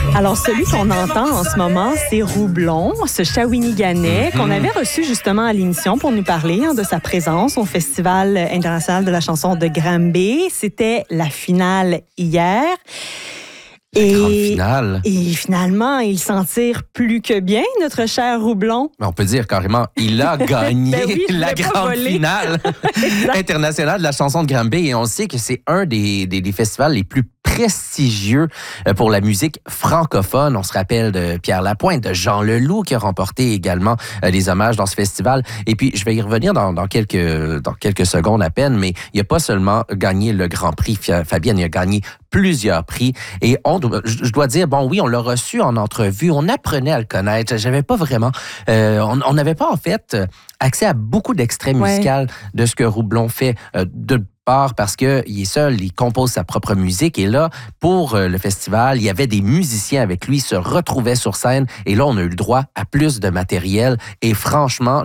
Alors, celui qu'on entend en ce moment, c'est Roublon, ce Shawiniganais qu'on avait reçu justement à l'émission pour nous parler de sa présence au Festival international de la chanson de Granby. C'était la finale hier. Grande finale. Et finalement, il s'en tire plus que bien, notre cher Roublon. On peut dire carrément, il a gagné Ben oui, la grande finale internationale de la chanson de Granby. Et on sait que c'est un des festivals les plus prestigieux pour la musique francophone. On se rappelle de Pierre Lapointe, de Jean Leloup qui a remporté également des hommages dans ce festival. Et puis, je vais y revenir dans quelques secondes à peine, mais il n'a pas seulement gagné le Grand Prix, Fabienne, il a gagné plusieurs prix. Et je dois dire, bon, oui, on l'a reçu en entrevue, on apprenait à le connaître. J'avais pas vraiment... on n'avait pas, en fait, accès à beaucoup d'extraits musicaux de ce que Roublon fait de part parce qu'il est seul, il compose sa propre musique. Et là, pour le festival, il y avait des musiciens avec lui, se retrouvaient sur scène. Et là, on a eu le droit à plus de matériel. Et franchement,